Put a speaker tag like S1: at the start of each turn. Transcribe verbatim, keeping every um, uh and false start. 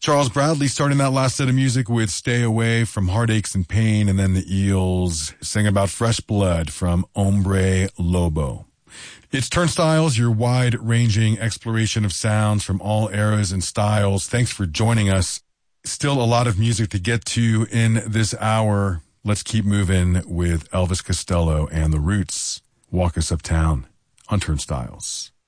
S1: Charles Bradley starting that last set of music with Stay Away from Heartaches and Pain, and then the Eels sing about Fresh Blood from Hombre Lobo. It's Turnstiles, your wide-ranging exploration of sounds from all eras and styles. Thanks for joining us. Still a lot of music to get to in this hour. Let's keep moving with Elvis Costello and the Roots. Walk Us Uptown on Turnstiles.